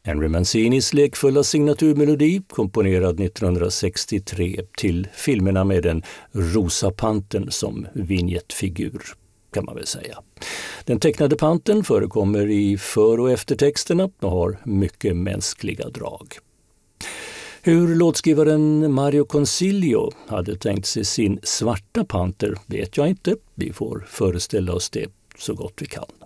Henry Mancinis lekfulla signaturmelodi, komponerad 1963 till filmerna med den rosa pantern som vignettfigur, kan man väl säga. Den tecknade pantern förekommer i för- och eftertexterna och har mycket mänskliga drag. Hur låtskrivaren Mario Consiglio hade tänkt sig sin svarta panter vet jag inte. Vi får föreställa oss det så gott vi kan.